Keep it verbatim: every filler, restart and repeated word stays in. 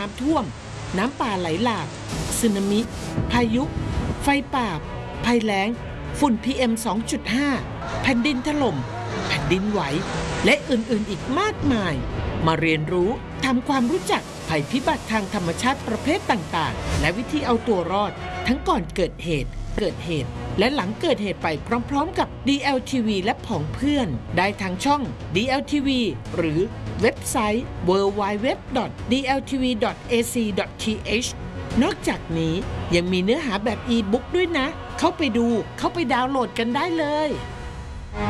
น้ำท่วมน้ำป่าไหลหลากสึนามิพายุไฟป่าภัยแล้งฝุ่น พี เอ็ม สองจุดห้า แผ่นดินถล่มแผ่นดินไหวและอื่นๆอีกมากมายมาเรียนรู้ทำความรู้จักภัยพิบัติทางธรรมชาติประเภทต่างๆและวิธีเอาตัวรอดทั้งก่อนเกิดเหตุเกิดเหตุและหลังเกิดเหตุไปพร้อมๆกับ ดี แอล ที วี และผองเพื่อนได้ทางช่อง ดี แอล ที วี หรือเว็บไซต์ ดับเบิลยู ดับเบิลยู ดับเบิลยู ดอท ดี แอล ที วี ดอท เอ ซี ดอท ที เอช นอกจากนี้ยังมีเนื้อหาแบบอีบุ๊กด้วยนะเข้าไปดูเข้าไปดาวน์โหลดกันได้เลย